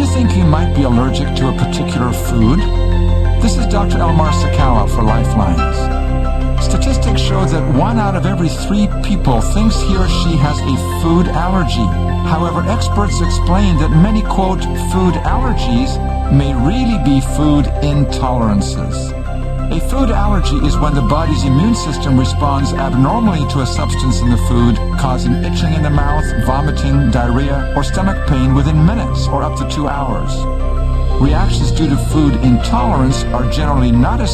you think you might be allergic to a particular food? This is Dr. Elmar Sakawa for Lifelines. Statistics show that 1 out of every 3 people thinks he or she has a food allergy. However, experts explain that many, quote, food allergies may really be food intolerances. A food allergy is when the body's immune system responds abnormally to a substance in the food, causing itching in the mouth, vomiting, diarrhea, or stomach pain within minutes or up to 2 hours. Reactions due to food intolerance are generally not as